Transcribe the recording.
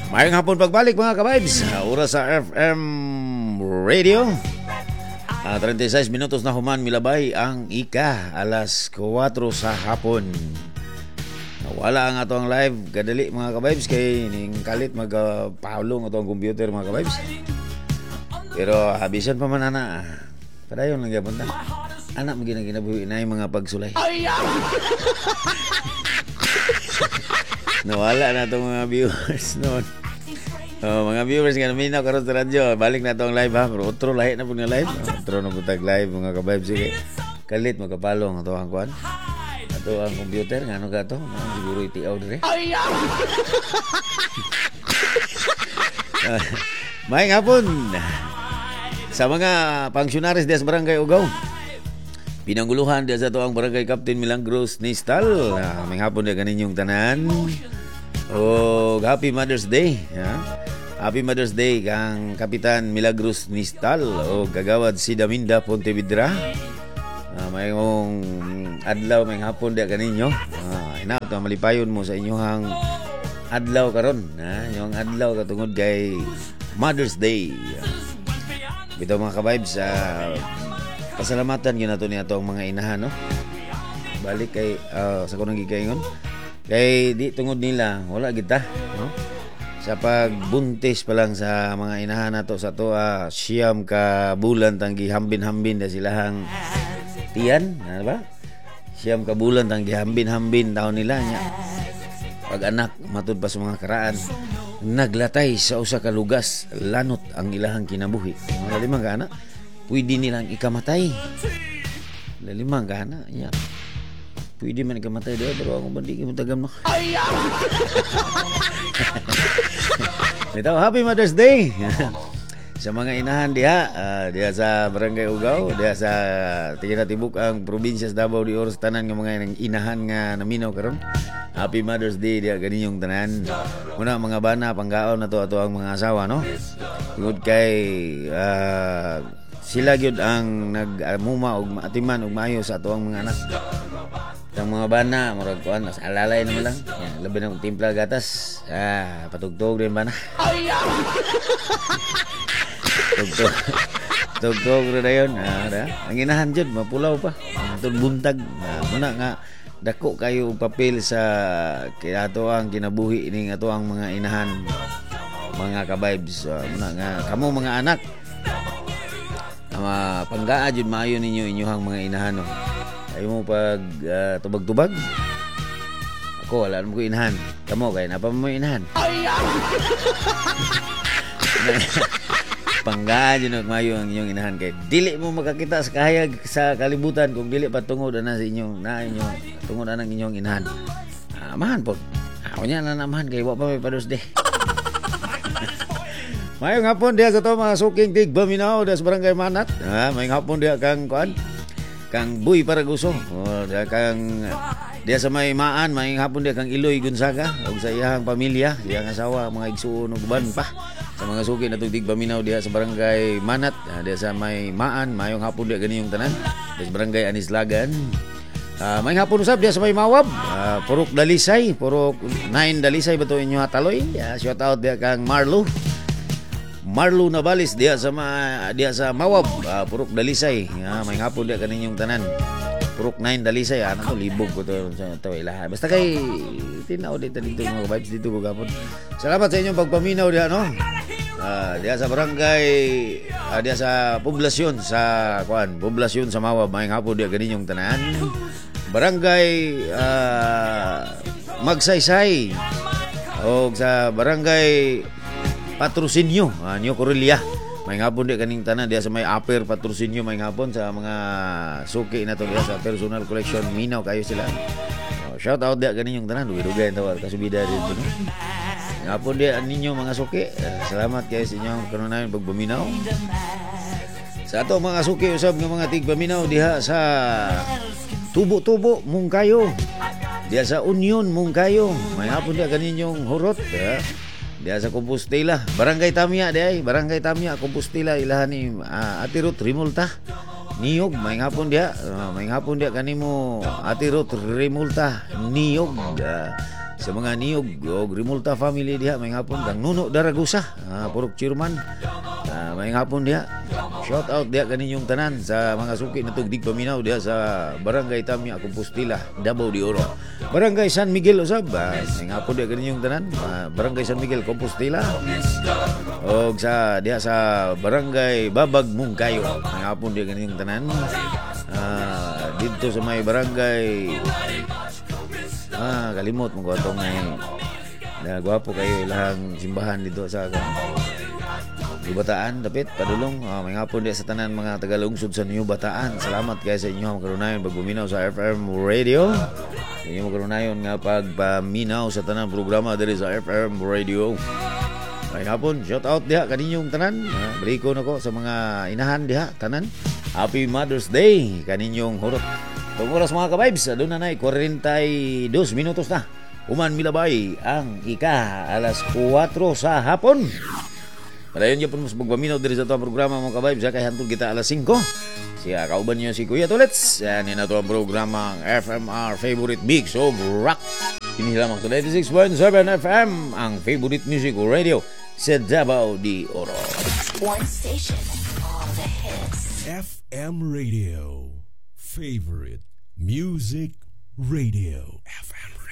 Mayang hapon pagbalik mga ka-vibes. Oras sa FM Radio. 36 minutos na human milabay ang ika alas 4 sa hapon. Wala ang atong live kadali mga ka-vibes kay ning kalit magpahulong atong computer mga ka-vibes. Pero habisan pa man ana. Padayon lang gyapon ta. Anak mo ginabuhi na yung mga pagsulay. Nawala na itong mga viewers noon. Mga viewers nga naminaw karon sa radyo. Balik na itong live ha. Pero otro lahi na po nga live. Otro na po tag live mga ka-vibe. Sige. Kalit magkapalong ito ang kuhan. Ito ang computer. Nga ano ka ito? Siguro itiaw dire. Maayong hapon. Sa mga pangsyonarist des Barangay Ugaw. Pinangguluhan dia sa to ang Barangay Captain Milagros Nistal. May hapon dia kaninyong tanan. Happy Mother's Day. Happy Mother's Day kang Kapitan Milagros Nistal o Gagawad si Daminda Pontevedra. Mayong adlaw may hapon dia kaninyo. Hinaut na malipayon mo sa inyong adlaw karon. Yung adlaw katungod kay Mother's Day. Bitaw mga ka-vibes, pasalamatan yun nato niya itong mga inahan, no? Balik kay sa kunang gikaingon kay di tungod nila wala kita, no? Sa pagbuntis pa lang sa mga inahan nato sa to siyam ka bulan tang gihambin-hambin da silahang tiyan, ano ba? Siyam ka bulan tang gihambin-hambin taon nila nya. Pag anak matud pa sa mga karaan naglatay sa usa ka lugas lanot ang ilahang kinabuhi. Mga limang ka anak pwede nilang ikamatay. Limang ka anak nya. Pwede man ikamatay doon pero ako bandi mo tagam na. Ito, Happy Mother's Day. Sa mga inahan diha sa Barangay Ugaw, diha sa Tinatibuk ang probinsya sa Davao de Oro, tanan nga mga inahan nga naminaw karon. Happy Mother's Day diha kaninyong tanan. Una mga bana panggaon na to ato ang mga asawa, no? Tungod kay sila gyud ang nagmuma og maatiman og maayo sa ato ang mga anak. Ang mga bana murag kuan mas alalay naman lang. Labi ng timpla gatas. Patugtog din bana. Tugtog rin na yun. Ang inahan dyan, mapulaw pa. Itong buntag. Muna nga, dako kayo papel sa ato ang kinabuhi ning ato ang mga inahan, mga ka-vibes. Muna nga, kamo mga anak, panggaan dyan maayo ninyo inyuhang mga inahan. No? Ayaw mo pag tubag-tubag. Ako, wala naman ko inahan. Kamo, kaya napa mo inahan. Panggaan yun magmayo ang inyong inahan kay dili mo makakita sa kahayag sa kalibutan kung dili pa tungod na sa inyong tungod na ng inyong inahan. Amahan po. Ako niya na namahan kay wa pa may Mother's Day. Mayong hapon diha sa to mga suking tig Baminaw sa Barangay Manat. Mayong hapon diha kang kuan kang Buy Paraguso. Kang diha sa may Maan, mayong hapon diha kang Iloy Gonzaga ug sa iyang pamilya, iyang asawa, mga igsuon ug uban pa. Sa mga suki na tugtig Baminaw diha sa Barangay Manat, diha sa may Maan, mayong hapon diha ganiyong tanan. Diha sa Barangay Anislagan. Mayong hapon usab diha sa may Mawab, Purok Dalisay, Purok 9 Dalisay bato inyo hataloy. Shout out diha kang Marlo Nabalis diha sa Mawab, Purok Dalisay. Mayong hapon diha kaninyong tanan. Purok 9 Dalisay, ano to libog ko to ilaha. Basta kay tinaw dito mga vibes dito ko gapon. Salamat sa inyong pagpaminaw diha, no. Diha sa barangay, diha sa poblasyon sa Mawab, mayong hapon diha kaninyong tanan. Barangay Magsaysay o sa barangay Patrocinio, New Corelia. May hapon di kaning tanan diya sa may upper Patrocinio, may hapon sa mga suki na to diya sa personal collection, minaw kayo sila. Shout out diya kaning yung tanan, dugay-dugay tawag kasubida dito, no. Hapon diya ninyo mga suki. Salamat kayo sa inyong kanunayon pagpaminaw. Sa ato mga suki usab nga mga tigpaminaw diha sa Tubo-Tubo Mungkayo, diya sa Union Mungkayo, may hapon diya kaninyong hurot. Diya sa Compostela, Barangay Tamya diay, Barangay Tamya, Compostela, ilahan ni Ate Ruth Rimulta. Niyog, may hapon diya kanimo Ate Ruth Rimulta, Niyog. sa mga niyog o Rimulta family diha may hapon kang Nuno Daragusa, purok chairman. May hapon diha. Shout out diha kaninyong tanan sa mga suki na tugdig paminaw diha sa Barangay Tamya, Compostela, Davao de Oro. Barangay San Miguel usab, may hapon diha kaninyong tanan, Barangay San Miguel, Compostela. O sa diha sa Barangay Babag Mungkayo, may hapon diha kaninyong tanan. Dito sa may barangay kalimot mo ko itong gwapo kayo ilang simbahan dito sa Bataan, dapit, padulong. May hapon di sa tanan mga tagalungsod sa New Bataan. Salamat kayo sa inyo magkarunayon pagbuminaw sa FM Radio. Inyo magkarunayon nga pagpaminaw sa tanan programa diri sa FM Radio. May hapon, shout out diha kaninyong tanan. Baliko na ko sa mga inahan diha tanan. Happy Mother's Day kaninyong hurot. Itong oras mga ka-vibes, doon na 42 minutos na. Uman milabay ang alas 4 sa hapon. Padayon niyo po mas magpaminaw diri sa itong programa mga ka-vibes. Kaya hantod kita alas 5. Siya kauban niyo si Kuya Tulets. Yan na ito ang programa FMR Favorite Mix of Rock. Kinihilamang to 96.7 FM ang Favorite Music Radio sa Davao de Oro. One station, all the hits. FM Radio, Favorite Music Radio. FM